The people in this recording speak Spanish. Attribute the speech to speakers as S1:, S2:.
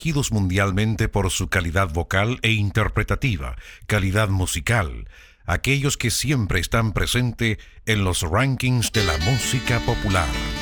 S1: reconocidos mundialmente por su calidad vocal e interpretativa, calidad musical, aquellos que siempre están presentes en los rankings de la música popular.